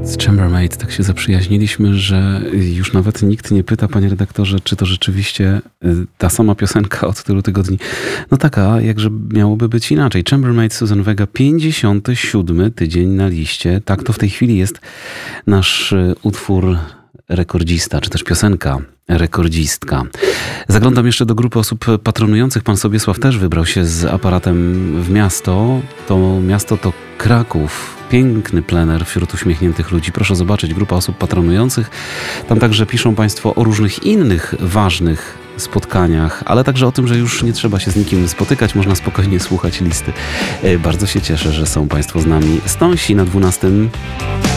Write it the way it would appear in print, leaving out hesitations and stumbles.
Z Chambermaid tak się zaprzyjaźniliśmy, że już nawet nikt nie pyta, panie redaktorze, czy to rzeczywiście ta sama piosenka od tylu tygodni. No taka, jakże miałoby być inaczej. Chambermaid, Suzanne Vega, 57. tydzień na liście. Tak to w tej chwili jest nasz utwór rekordzista, czy też piosenka rekordzistka. Zaglądam jeszcze do grupy osób patronujących. Pan Sobiesław też wybrał się z aparatem w miasto. To miasto to Kraków. Piękny plener wśród uśmiechniętych ludzi. Proszę zobaczyć, grupa osób patronujących. Tam także piszą Państwo o różnych innych ważnych spotkaniach, ale także o tym, że już nie trzeba się z nikim spotykać, można spokojnie słuchać listy. Bardzo się cieszę, że są Państwo z nami. Stąsi na 12.